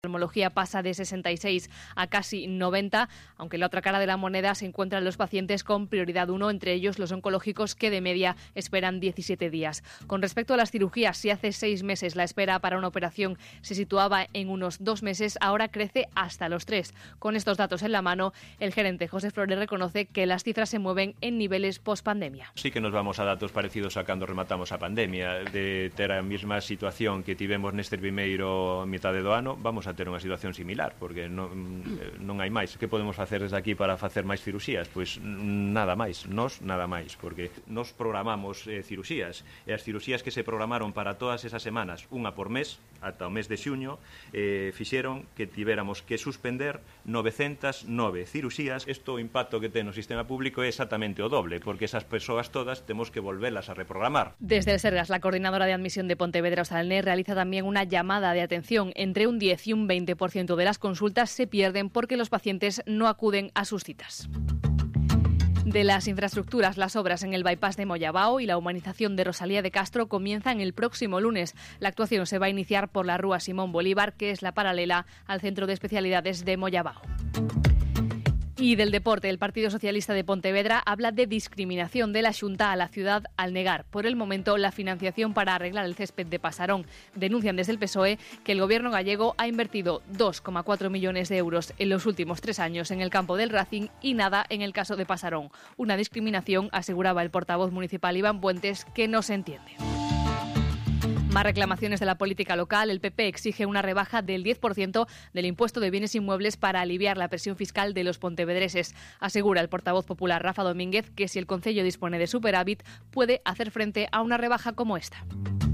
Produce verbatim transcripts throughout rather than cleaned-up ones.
oftalmología pasa de sesenta y seis a casi noventa, aunque en la otra cara de la moneda se encuentran los pacientes con prioridad uno, entre ellos los oncológicos, que de media esperan diecisiete días. Con respecto a las cirugías, si hace seis meses la espera para una operación se situaba en unos dos meses, ahora crece hasta los tres. Con estos datos en la mano, el gerente José Flores reconoce que las cifras se mueven en niveles post-pandemia. Sí que nos vamos a datos parecidos a cando rematamos a pandemia. De ter a mesma situación que tivemos neste primeiro mitade do ano, vamos a ter unha situación similar, porque non, non hai máis. Que podemos facer desde aquí para facer máis cirurxías? Pois nada máis, nos nada máis, porque nos programamos eh, cirurxías, e as cirurxías que se programaron para todas esas semanas, unha por mes, ata o mes de xuño, eh, fixeron que tivéramos que suspender novecentas e nove cirurxías. Isto, o impacto que ten no sistema público é exactamente o doble, porque esas persoas todas temos que volvelas a reprogramar. Desde el Sergas, la coordinadora de admisión de Pontevedra Osalné realiza también una llamada de atención. Entre un diez y un veinte por ciento de las consultas se pierden porque los pacientes no acuden a sus citas. De las infraestructuras, las obras en el bypass de Moyabao y la humanización de Rosalía de Castro comienzan el próximo lunes. La actuación se va a iniciar por la Rúa Simón Bolívar, que es la paralela al Centro de Especialidades de Moyabao. Y del deporte, el Partido Socialista de Pontevedra habla de discriminación de la Xunta a la ciudad al negar, por el momento, la financiación para arreglar el césped de Pasarón. Denuncian desde el P S O E que el gobierno gallego ha invertido dos coma cuatro millones de euros en los últimos tres años en el campo del Racing y nada en el caso de Pasarón. Una discriminación, aseguraba el portavoz municipal Iván Puentes, que no se entiende. Más reclamaciones de la política local. El P P exige una rebaja del diez por ciento del impuesto de bienes inmuebles para aliviar la presión fiscal de los pontevedreses. Asegura el portavoz popular Rafa Domínguez que si el concello dispone de superávit puede hacer frente a una rebaja como esta.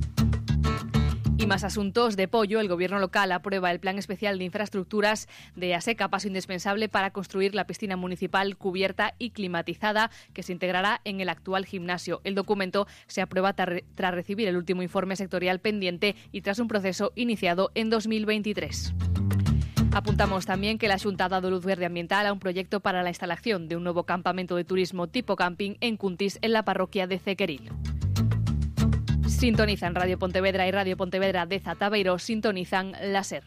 Y más asuntos. De Pollo, el gobierno local aprueba el plan especial de infraestructuras de ASECA, paso indispensable para construir la piscina municipal cubierta y climatizada que se integrará en el actual gimnasio. El documento se aprueba tras recibir el último informe sectorial pendiente y tras un proceso iniciado en dos mil veintitrés. Apuntamos también que la Xunta ha dado luz verde ambiental a un proyecto para la instalación de un nuevo campamento de turismo tipo camping en Cuntis, en la parroquia de Cequeril. Sintonizan Radio Pontevedra y Radio Pontevedra de Zatabeiro, sintonizan la SER.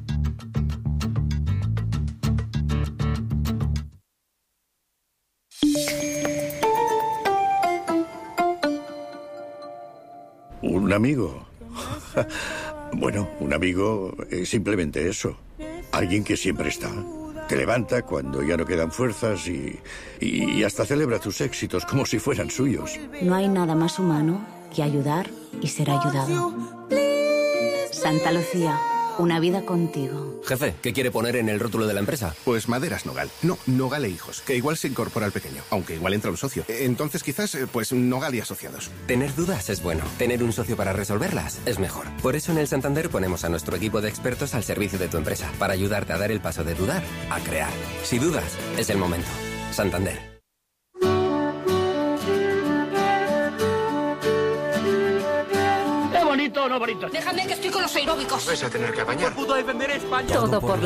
¿Un amigo? Bueno, un amigo es simplemente eso. Alguien que siempre está. Te levanta cuando ya no quedan fuerzas y, y hasta celebra tus éxitos como si fueran suyos. No hay nada más humano que ayudar y ser ayudado. Santa Lucía, una vida contigo. Jefe, ¿qué quiere poner en el rótulo de la empresa? Pues Maderas Nogal. No, Nogal e Hijos, que igual se incorpora al pequeño, aunque igual entra un socio. Entonces quizás, pues Nogal y Asociados. Tener dudas es bueno. Tener un socio para resolverlas es mejor. Por eso en el Santander ponemos a nuestro equipo de expertos al servicio de tu empresa, para ayudarte a dar el paso de dudar a crear. Si dudas, es el momento. Santander. Bonito o no bonito. Déjame que estoy con los aeróbicos. Vais a tener que apañar. Pudo defender España. Todo por la